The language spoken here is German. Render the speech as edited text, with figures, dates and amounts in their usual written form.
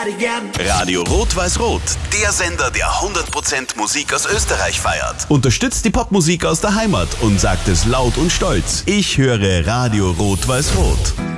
Radio Rot-Weiß-Rot, der Sender, der 100% Musik aus Österreich feiert. Unterstützt die Popmusik aus der Heimat und sagt es laut und stolz. Ich höre Radio Rot-Weiß-Rot.